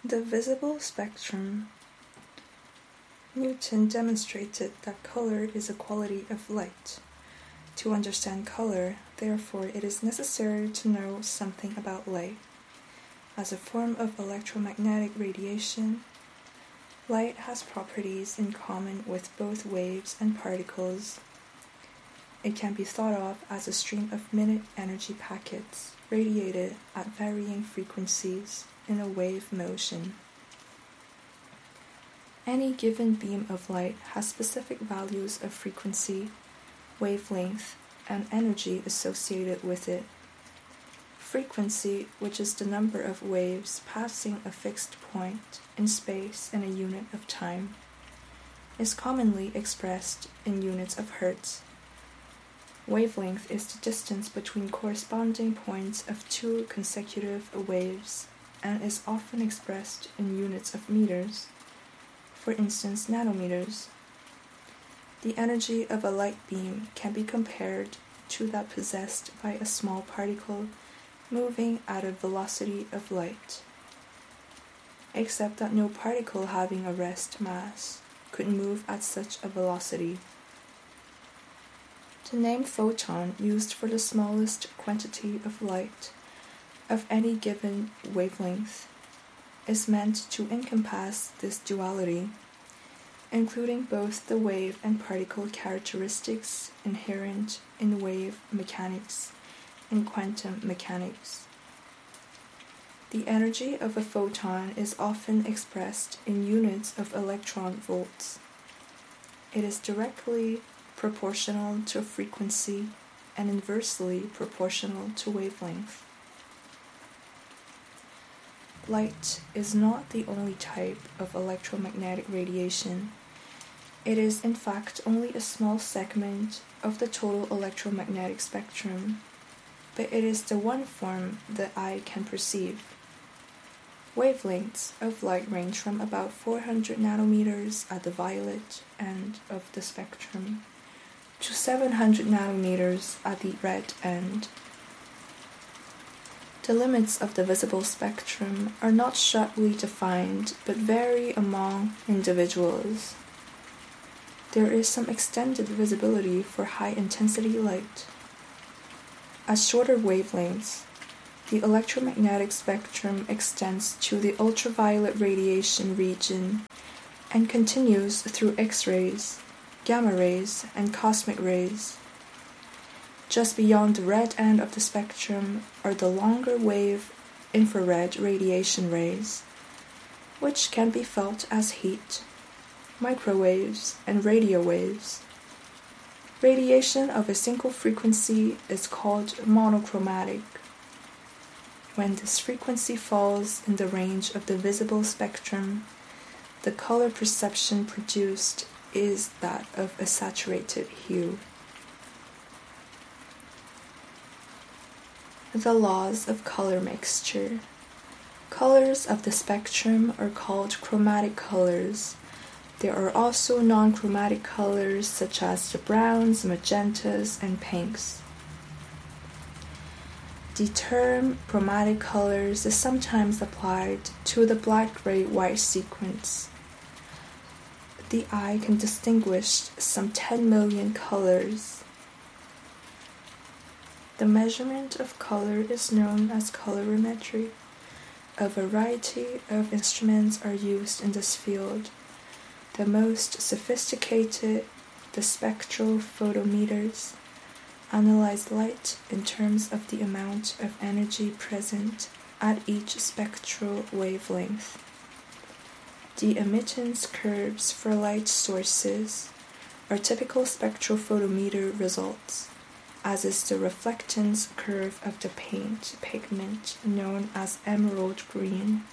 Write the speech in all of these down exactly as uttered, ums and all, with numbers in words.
The visible spectrum. Newton demonstrated that color is a quality of light. To understand color, therefore, it is necessary to know something about light. As a form of electromagnetic radiation, light has properties in common with both waves and particles. It can be thought of as a stream of minute energy packets radiated at varying frequencies in a wave motion. Any given beam of light has specific values of frequency, wavelength, and energy associated with it. Frequency, which is the number of waves passing a fixed point in space in a unit of time, is commonly expressed in units of hertz. Wavelength is the distance between corresponding points of two consecutive waves and is often expressed in units of meters, for instance nanometers. The energy of a light beam can be compared to that possessed by a small particle moving at a velocity of light, except that no particle having a rest mass could move at such a velocity. The name photon, used for the smallest quantity of light of any given wavelength, is meant to encompass this duality, including both the wave and particle characteristics inherent in wave mechanics and quantum mechanics. The energy of a photon is often expressed in units of electron volts. It is directly proportional to frequency and inversely proportional to wavelength. Light is not the only type of electromagnetic radiation. It is in fact only a small segment of the total electromagnetic spectrum, but it is the one form that eye can perceive. Wavelengths of light range from about four hundred nanometers at the violet end of the spectrum to seven hundred nanometers at the red end. The limits of the visible spectrum are not sharply defined, but vary among individuals. There is some extended visibility for high-intensity light. At shorter wavelengths, the electromagnetic spectrum extends to the ultraviolet radiation region and continues through X-rays, gamma rays, and cosmic rays. Just beyond the red end of the spectrum are the longer wave infrared radiation rays, which can be felt as heat, microwaves, and radio waves. Radiation of a single frequency is called monochromatic. When this frequency falls in the range of the visible spectrum, the color perception produced is that of a saturated hue. The laws of color mixture. Colors of the spectrum are called chromatic colors. There are also non-chromatic colors such as the browns, magentas, and pinks. The term chromatic colors is sometimes applied to the black-gray-white sequence. The eye can distinguish some ten million colors. The measurement of color is known as colorimetry. A variety of instruments are used in this field. The most sophisticated, the spectral photometers, analyze light in terms of the amount of energy present at each spectral wavelength. The emittance curves for light sources are typical spectrophotometer results, as is the reflectance curve of the paint pigment known as emerald green.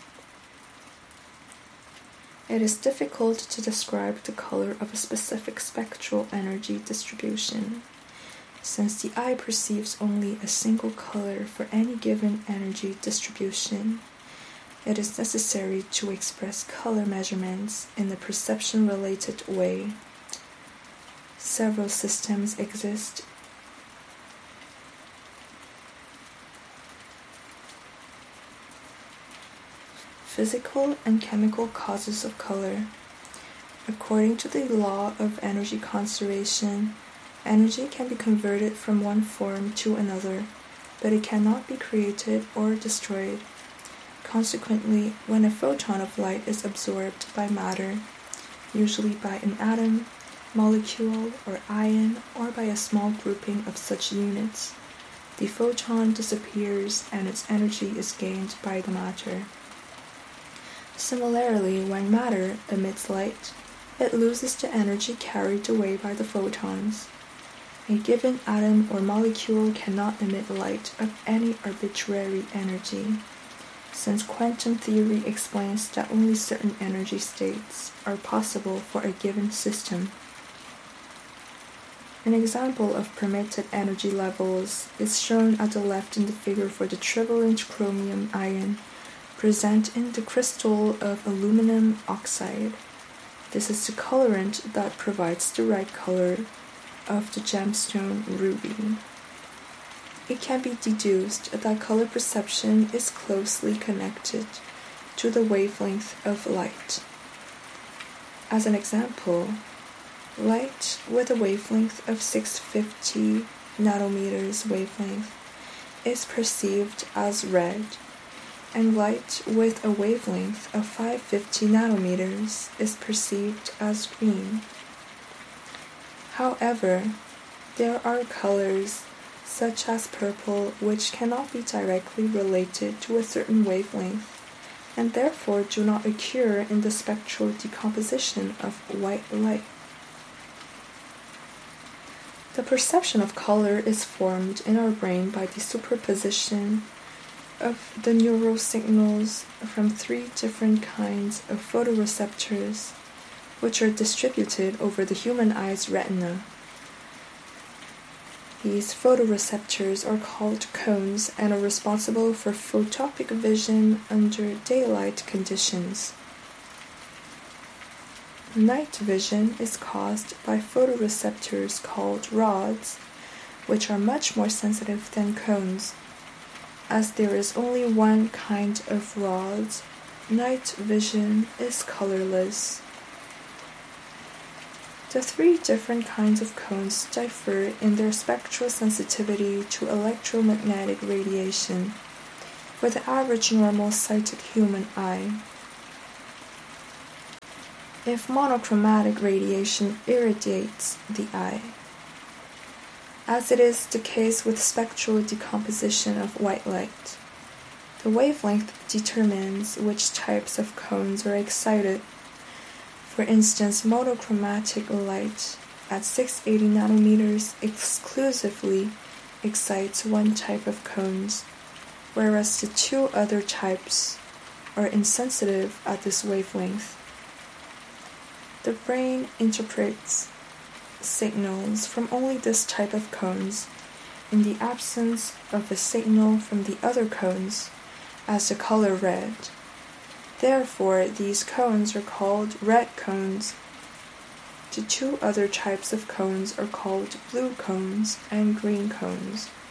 It is difficult to describe the color of a specific spectral energy distribution, since the eye perceives only a single color for any given energy distribution. It is necessary to express color measurements in a perception-related way. Several systems exist physical and chemical causes of color. According to the law of energy conservation, energy can be converted from one form to another, but it cannot be created or destroyed. Consequently, when a photon of light is absorbed by matter, usually by an atom, molecule, or ion, or by a small grouping of such units, the photon disappears and its energy is gained by the matter. Similarly, when matter emits light, it loses the energy carried away by the photons. A given atom or molecule cannot emit light of any arbitrary energy, since quantum theory explains that only certain energy states are possible for a given system. An example of permitted energy levels is shown at the left in the figure for the trivalent chromium ion present in the crystal of aluminum oxide. This is the colorant that provides the right color of the gemstone ruby. It can be deduced that color perception is closely connected to the wavelength of light. As an example, light with a wavelength of six hundred fifty nanometers wavelength is perceived as red, and light with a wavelength of five hundred fifty nanometers is perceived as green. However, there are colors such as purple which cannot be directly related to a certain wavelength and therefore do not occur in the spectral decomposition of white light. The perception of color is formed in our brain by the superposition of the neural signals from three different kinds of photoreceptors, which are distributed over the human eye's retina. These photoreceptors are called cones and are responsible for photopic vision under daylight conditions. Night vision is caused by photoreceptors called rods, which are much more sensitive than cones. As there is only one kind of rods, night vision is colorless. The three different kinds of cones differ in their spectral sensitivity to electromagnetic radiation for the average normal-sighted human eye. If monochromatic radiation irradiates the eye, as it is the case with spectral decomposition of white light, the wavelength determines which types of cones are excited. For instance, monochromatic light at six hundred eighty nanometers exclusively excites one type of cones, whereas the two other types are insensitive at this wavelength. The brain interprets signals from only this type of cones in the absence of a signal from the other cones as the color red. Therefore, these cones are called red cones. The two other types of cones are called blue cones and green cones.